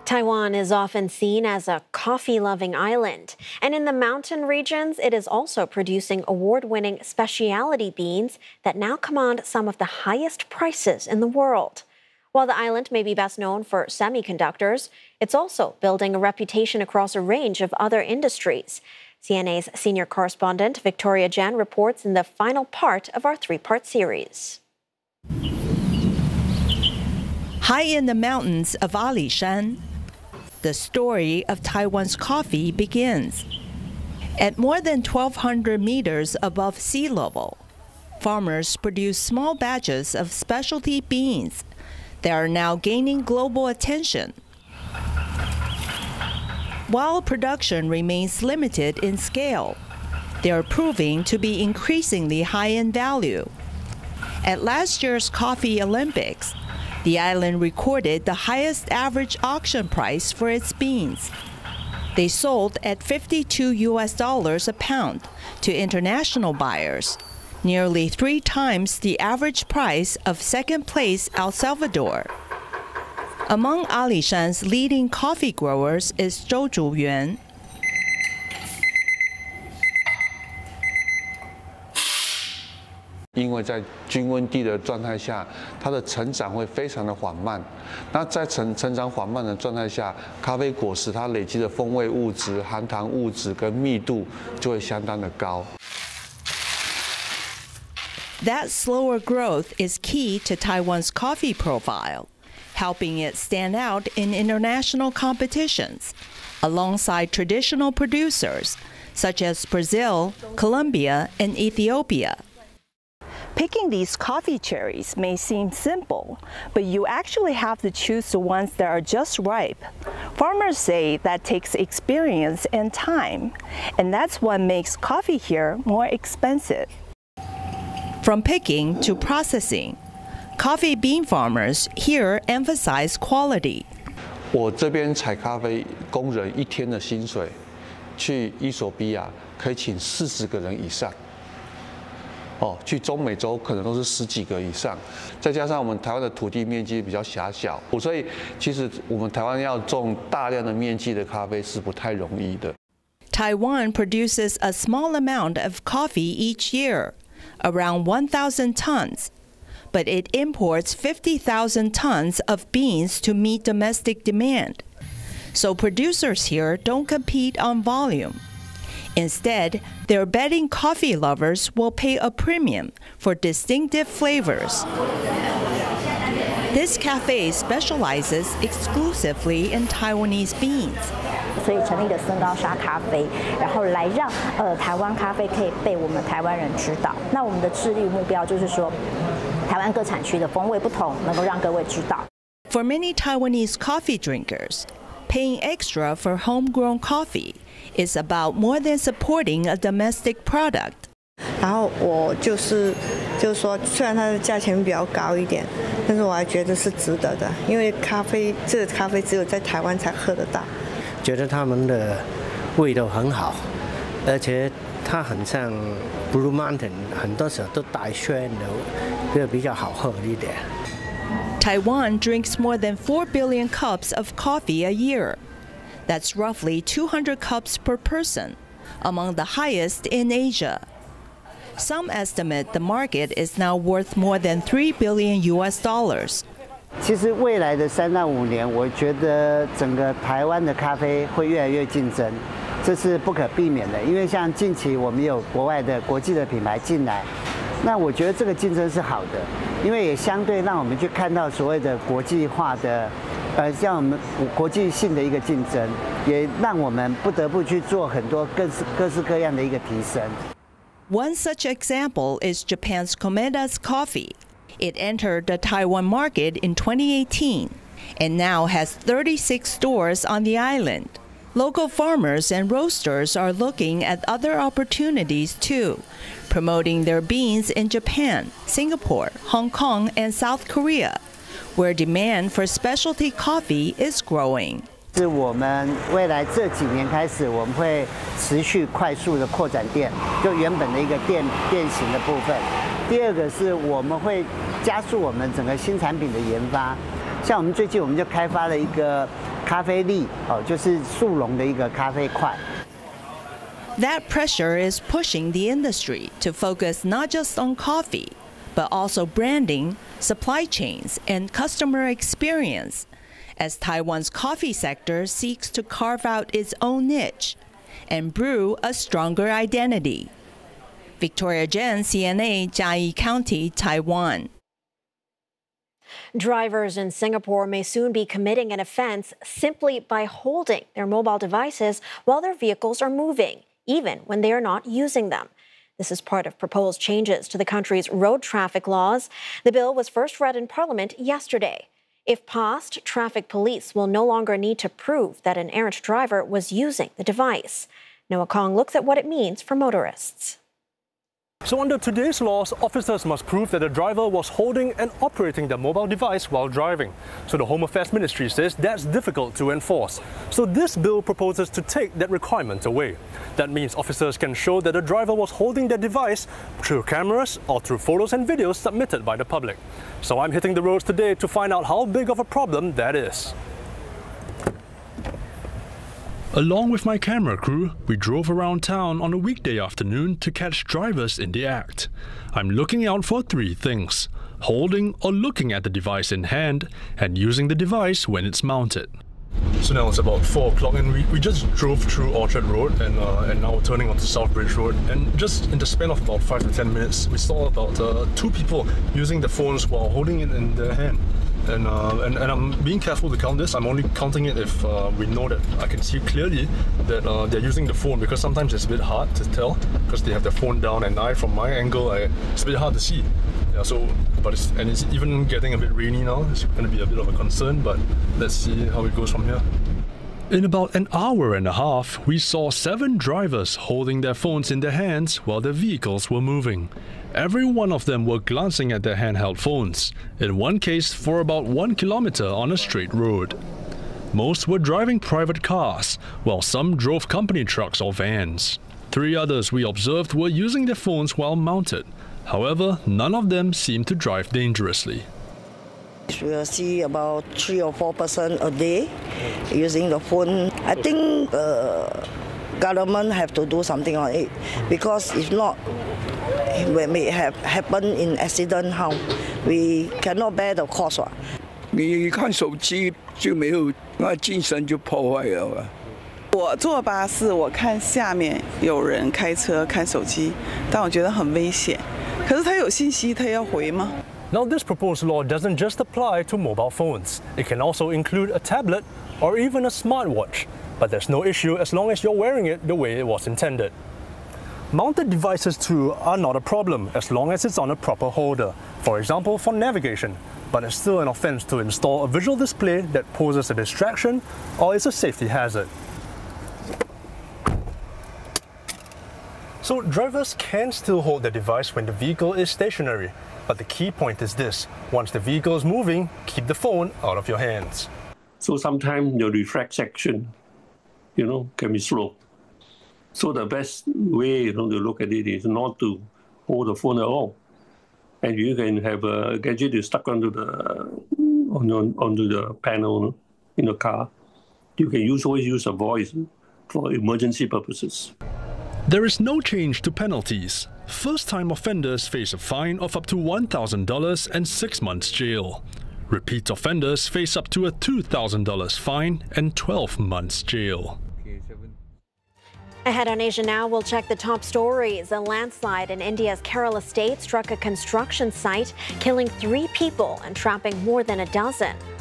Taiwan is often seen as a coffee-loving island, and in the mountain regions, it is also producing award-winning specialty beans that now command some of the highest prices in the world. While the island may be best known for semiconductors, it's also building a reputation across a range of other industries. CNA's senior correspondent Victoria Jan reports in the final part of our three-part series. High in the mountains of Alishan, the story of Taiwan's coffee begins. At more than 1,200 meters above sea level, farmers produce small batches of specialty beans that are now gaining global attention. While production remains limited in scale, they are proving to be increasingly high in value. At last year's Coffee Olympics, the island recorded the highest average auction price for its beans. They sold at $52 a pound to international buyers, nearly 3 times the average price of second-place El Salvador. Among Alishan's leading coffee growers is Zhou Zhuyuan. 因为在均温地的状态下，它的成长会非常的缓慢。那在成长缓慢的状态下，咖啡果实它累积的风味物质、含糖物质跟密度就会相当的高。 That slower growth is key to Taiwan's coffee profile, helping it stand out in international competitions, alongside traditional producers such as Brazil, Colombia, and Ethiopia. Picking these coffee cherries may seem simple, but you actually have to choose the ones that are just ripe. Farmers say that takes experience and time, and that's what makes coffee here more expensive. From picking to processing, coffee bean farmers here emphasize quality. 我这边采咖啡工人1天的薪水，去伊索比亚可以请40个人以上。 去中美洲可能都是10几个以上，再加上我们台湾的土地面积比较狭小，所以其实我们台湾要种大量的面积的咖啡是不太容易的。 Taiwan produces a small amount of coffee each year, around 1,000 tons, but it imports 50,000 tons of beans to meet domestic demand. So producers here don't compete on volume. Instead, they're betting coffee lovers will pay a premium for distinctive flavors. This cafe specializes exclusively in Taiwanese beans. 所以成立了森高沙咖啡，然后来让台湾咖啡可以被我们台湾人知道。那我们的致力目标就是说，台湾各产区的风味不同，能够让各位知道。 For many Taiwanese coffee drinkers, paying extra for homegrown coffee is about more than supporting a domestic product. 然后我就是说，虽然它的价钱比较高一点，但是我还觉得是值得的，因为这个咖啡只有在台湾才喝得到。 觉得他们的味道很好，而且它很像 Blue Mountain， 很多时候都带酸的，这个比较好喝一点。 Taiwan drinks more than 4 billion cups of coffee a year. That's roughly 200 cups per person, among the highest in Asia. Some estimate the market is now worth more than $3 billion. 其实未来的3到5年，我觉得整个台湾的咖啡会越来越竞争，这是不可避免的。因为像近期我们有国际的品牌进来，那我觉得这个竞争是好的，因为也相对让我们去看到所谓的国际化的。 像我们国际性的一个竞争，也让我们不得不去做很多各式各样的一个提升。 One such example is Japan's Komeda's coffee. It entered the Taiwan market in 2018 and now has 36 stores on the island. Local farmers and roasters are looking at other opportunities too, promoting their beans in Japan, Singapore, Hong Kong, and South Korea, where demand for specialty coffee is growing. 是我们未来这几年开始，我们会持续快速的扩展店，就原本的一个店型的部分。第二个是我们会加速我们整个新产品的研发，像我们最近我们就开发了一个咖啡粒就是速溶的一个咖啡块。 That pressure is pushing the industry to focus not just on coffee, but also branding, supply chains, and customer experience, as Taiwan's coffee sector seeks to carve out its own niche and brew a stronger identity. Victoria Jen, CNA, Jiayi County, Taiwan. Drivers in Singapore may soon be committing an offense simply by holding their mobile devices while their vehicles are moving, even when they are not using them. This is part of proposed changes to the country's road traffic laws. The bill was first read in Parliament yesterday. If passed, traffic police will no longer need to prove that an errant driver was using the device. Noah Kong looks at what it means for motorists. So under today's laws, officers must prove that the driver was holding and operating the mobile device while driving. So the Home Affairs Ministry says that's difficult to enforce. So this bill proposes to take that requirement away. That means officers can show that the driver was holding their device through cameras or through photos and videos submitted by the public. So I'm hitting the roads today to find out how big of a problem that is. Along with my camera crew, we drove around town on a weekday afternoon to catch drivers in the act. I'm looking out for three things: holding or looking at the device in hand, and using the device when it's mounted. So now it's about 4 o'clock and we just drove through Orchard Road and now we're turning onto South Bridge Road, and just in the span of about 5 to 10 minutes we saw about 2 people using the phones while holding it in their hand. And I'm being careful to count this. I'm only counting it if we know that I can see clearly that they're using the phone, because sometimes it's a bit hard to tell because they have their phone down, and from my angle, it's a bit hard to see. Yeah, so, it's even getting a bit rainy now. It's going to be a bit of a concern, but let's see how it goes from here. In about an hour and a half, we saw 7 drivers holding their phones in their hands while their vehicles were moving. Every one of them were glancing at their handheld phones, in one case for about 1 kilometer on a straight road. Most were driving private cars, while some drove company trucks or vans. 3 others we observed were using their phones while mounted. However, none of them seemed to drive dangerously. We will see about 3 or 4 persons a day using the phone. I think government have to do something on it, because if not, it may have happened in accident. How we cannot bear the cost. 你看手机就没有，那精神就破坏了。 我坐巴士，我看下面有人开车看手机，但我觉得很危险。可是他有信息，他要回吗？ Now this proposed law doesn't just apply to mobile phones. It can also include a tablet or even a smartwatch. But there's no issue as long as you're wearing it the way it was intended. Mounted devices too are not a problem as long as it's on a proper holder, for example for navigation. But it's still an offense to install a visual display that poses a distraction or is a safety hazard. So drivers can still hold their device when the vehicle is stationary. But the key point is this: once the vehicle is moving, keep the phone out of your hands. So sometimes your reflex action, can be slow. So the best way, to look at it is not to hold the phone at all. And you can have a gadget stuck onto the panel in the car. You can always use a voice for emergency purposes. There is no change to penalties. First-time offenders face a fine of up to $1,000 and 6 months jail. Repeat offenders face up to a $2,000 fine and 12 months jail. Ahead on Asia Now, we'll check the top stories. A landslide in India's Kerala state struck a construction site, killing 3 people and trapping more than a dozen.